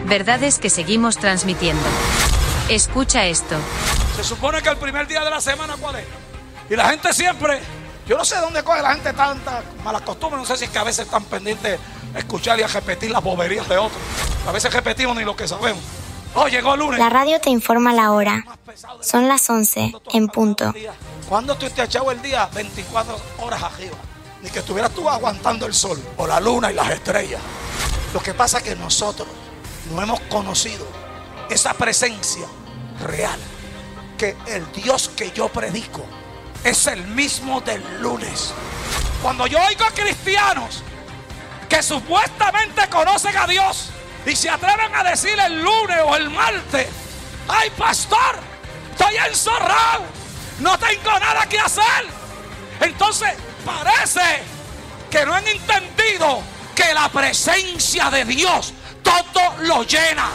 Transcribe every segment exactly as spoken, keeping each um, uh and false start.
Verdades que seguimos transmitiendo. Escucha esto. Se supone que el primer día de la semana, ¿cuál es? Y la gente siempre, yo no sé dónde coge la gente tanta mala costumbre, no sé si es que a veces están pendientes a escuchar y a repetir las boberías de otros. A veces repetimos ni lo que sabemos. Oh, llegó el lunes. La radio te informa la hora. Son las once en punto. ¿Cuándo tú te has echado el día veinticuatro horas arriba? Ni que estuvieras tú aguantando el sol o la luna y las estrellas. Lo que pasa es que nosotros no hemos conocido esa presencia real, que el Dios que yo predico es el mismo del lunes. Cuando yo oigo a cristianos que supuestamente conocen a Dios y se atreven a decir el lunes o el martes: ay, pastor, estoy enzorrado, no tengo nada que hacer. Entonces parece que no han entendido que la presencia de Dios todo lo llena.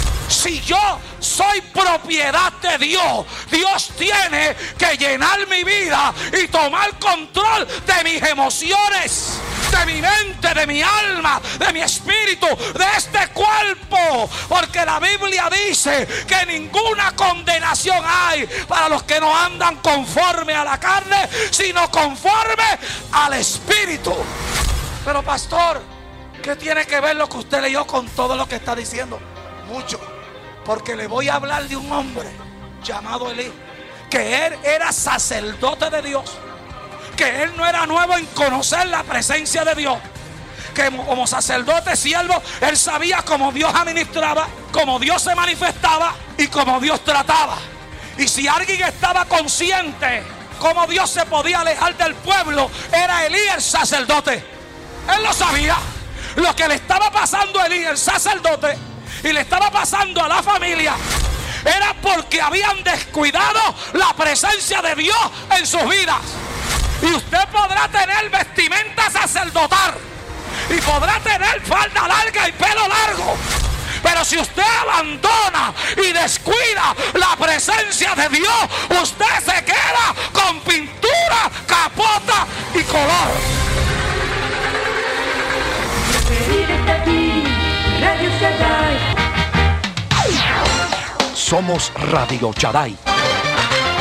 Si yo soy propiedad de Dios, Dios tiene que llenar mi vida y tomar control de mis emociones, de mi mente, de mi alma, de mi espíritu, de este cuerpo. Porque la Biblia dice que ninguna condenación hay para los que no andan conforme a la carne, sino conforme al espíritu. Pero pastor, ¿qué tiene que ver lo que usted leyó con todo lo que está diciendo? Mucho. Porque le voy a hablar de un hombre llamado Elí, que él era sacerdote de Dios, que él no era nuevo en conocer la presencia de Dios, que como sacerdote siervo, él sabía cómo Dios administraba, cómo Dios se manifestaba y cómo Dios trataba. Y si alguien estaba consciente cómo Dios se podía alejar del pueblo, era Elí el sacerdote. Él lo sabía. Lo que le estaba pasando a Elí el sacerdote y le estaba pasando a la familia era porque habían descuidado la presencia de Dios en sus vidas. Y usted podrá tener vestimenta sacerdotal y podrá tener falda larga y pelo largo, pero si usted abandona y descuida la presencia de Dios, usted se queda con pintura, capota y color. Somos Radio Shaddai.